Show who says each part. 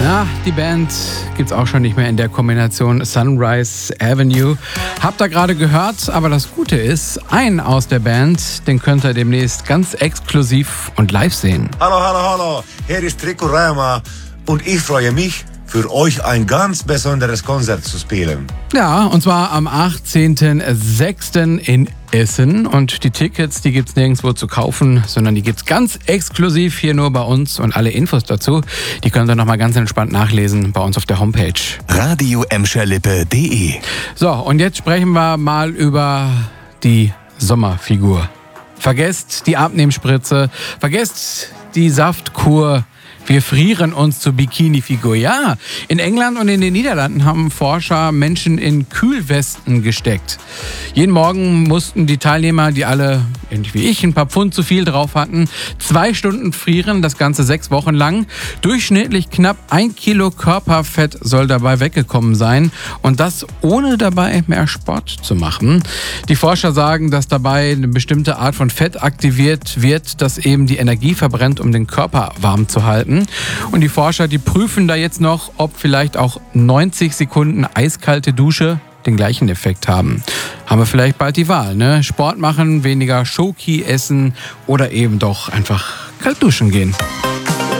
Speaker 1: Ja, die Band gibt's auch schon nicht mehr in der Kombination Sunrise Avenue. Habt ihr gerade gehört, aber das Gute ist, einen aus der Band, den könnt ihr demnächst ganz exklusiv und live sehen.
Speaker 2: Hallo, hier ist Rico Reumer und ich freue mich, für euch ein ganz besonderes Konzert zu spielen.
Speaker 1: Ja, und zwar am 18.06. in Essen. Und die Tickets, die gibt's nirgendwo zu kaufen, sondern die gibt's ganz exklusiv hier nur bei uns. Und alle Infos dazu, die könnt ihr nochmal ganz entspannt nachlesen bei uns auf der Homepage.
Speaker 3: Radio-Emscherlippe.de.
Speaker 1: So, und jetzt sprechen wir mal über die Sommerfigur. Vergesst die Abnehmspritze, vergesst die Saftkur. Wir frieren uns zur Bikini-Figur. Ja, in England und in den Niederlanden haben Forscher Menschen in Kühlwesten gesteckt. Jeden Morgen mussten die Teilnehmer, die alle, ähnlich wie ich, ein paar Pfund zu viel drauf hatten, 2 Stunden frieren, das Ganze 6 Wochen lang. Durchschnittlich knapp 1 Kilo Körperfett soll dabei weggekommen sein. Und das ohne dabei mehr Sport zu machen. Die Forscher sagen, dass dabei eine bestimmte Art von Fett aktiviert wird, das eben die Energie verbrennt, um den Körper warm zu halten. Und die Forscher, die prüfen da jetzt noch, ob vielleicht auch 90 Sekunden eiskalte Dusche den gleichen Effekt haben. Haben wir vielleicht bald die Wahl, ne? Sport machen, weniger Schoki essen oder eben doch einfach kalt duschen gehen.